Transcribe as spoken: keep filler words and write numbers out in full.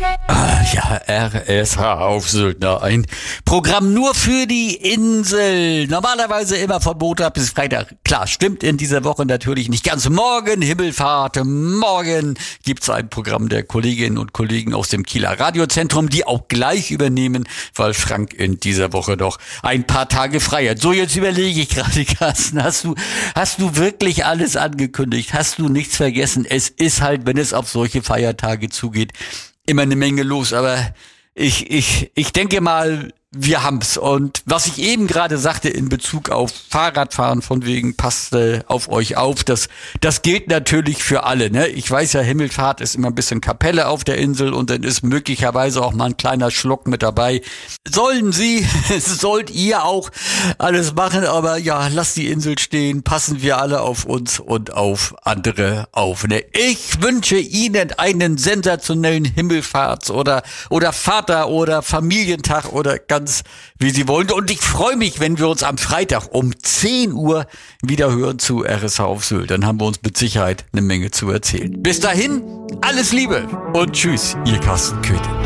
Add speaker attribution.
Speaker 1: Ah, ja, R S H auf Sylt, ein Programm nur für die Insel. Normalerweise immer von Montag bis Freitag. Klar, stimmt in dieser Woche natürlich nicht ganz. Morgen Himmelfahrt, morgen gibt's ein Programm der Kolleginnen und Kollegen aus dem Kieler Radiozentrum, die auch gleich übernehmen, weil Frank in dieser Woche noch ein paar Tage frei hat. So, jetzt überlege ich gerade, Carsten, hast du, hast du wirklich alles angekündigt? Hast du nichts vergessen? Es ist halt, wenn es auf solche Feiertage zugeht, immer eine Menge los, aber ich, ich, ich denke mal, wir haben's. Und was ich eben gerade sagte in Bezug auf Fahrradfahren, von wegen passt äh, auf euch auf, das, das gilt natürlich für alle, ne? Ich weiß ja, Himmelfahrt ist immer ein bisschen Kapelle auf der Insel und dann ist möglicherweise auch mal ein kleiner Schluck mit dabei. Sollen Sie, sollt ihr auch alles machen, aber ja, lasst die Insel stehen, passen wir alle auf uns und auf andere auf, ne? Ich wünsche Ihnen einen sensationellen Himmelfahrts- oder, oder Vater- oder Familientag oder ganz wie Sie wollen. Und ich freue mich, wenn wir uns am Freitag um zehn Uhr wieder hören zu R S H auf Sylt. Dann haben wir uns mit Sicherheit eine Menge zu erzählen. Bis dahin, alles Liebe und tschüss, Ihr Carsten Köthen.